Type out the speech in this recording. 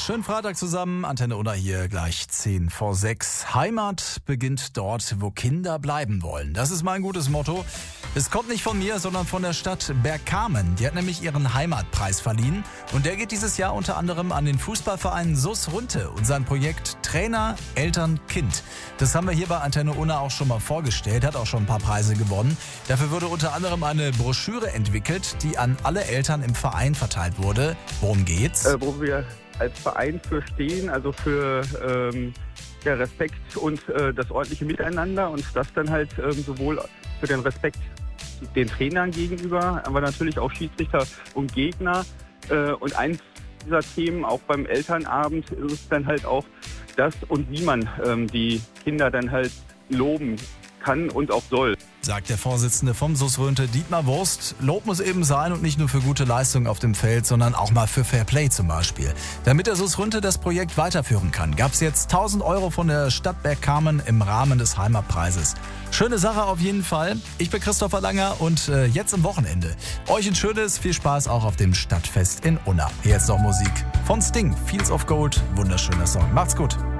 Schönen Freitag zusammen. Antenne Unna hier, gleich 10 vor 6. Heimat beginnt dort, wo Kinder bleiben wollen. Das ist mein gutes Motto. Es kommt nicht von mir, sondern von der Stadt Bergkamen. Die hat nämlich ihren Heimatpreis verliehen. Und der geht dieses Jahr unter anderem an den Fußballverein SuS Runte und sein Projekt Trainer, Eltern, Kind. Das haben wir hier bei Antenne Unna auch schon mal vorgestellt, hat auch schon ein paar Preise gewonnen. Dafür wurde unter anderem eine Broschüre entwickelt, die an alle Eltern im Verein verteilt wurde. Worum geht's? Wo wir als Verein für stehen, also für Respekt und das ordentliche Miteinander und das dann halt sowohl für den Respekt den Trainern gegenüber, aber natürlich auch Schiedsrichter und Gegner. Und eins dieser Themen, auch beim Elternabend, ist es dann halt auch das und wie man die Kinder dann halt loben kann und auch soll. Sagt der Vorsitzende vom SuS Runte, Dietmar Wurst. Lob muss eben sein und nicht nur für gute Leistungen auf dem Feld, sondern auch mal für Fair Play zum Beispiel. Damit der SuS Runte das Projekt weiterführen kann, gab es jetzt 1.000 € von der Stadt Bergkamen im Rahmen des Heimatpreises. Schöne Sache auf jeden Fall. Ich bin Christopher Langer und jetzt am Wochenende. Euch ein schönes, viel Spaß auch auf dem Stadtfest in Unna. Jetzt noch Musik von Sting, Fields of Gold. Wunderschöner Song. Macht's gut.